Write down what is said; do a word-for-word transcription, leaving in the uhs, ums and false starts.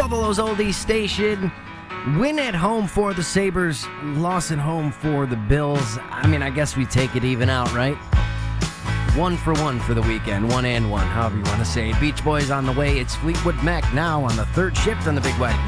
Buffalo's Oldies Station. Win at home for the Sabres, loss at home for the Bills. I mean, I guess we take it even out, right? One for one for the weekend. One and one, however you want to say it. Beach Boys on the way. It's Fleetwood Mac now on the third shift on the Big White.